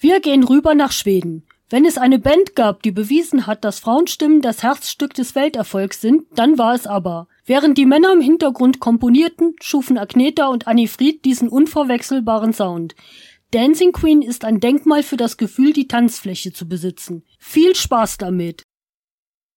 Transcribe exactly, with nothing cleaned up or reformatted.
Wir gehen rüber nach Schweden. Wenn es eine Band gab, die bewiesen hat, dass Frauenstimmen das Herzstück des Welterfolgs sind, dann war es ABBA. Während die Männer im Hintergrund komponierten, schufen Agnetha und Anni Fried diesen unverwechselbaren Sound. Dancing Queen ist ein Denkmal für das Gefühl, die Tanzfläche zu besitzen. Viel Spaß damit!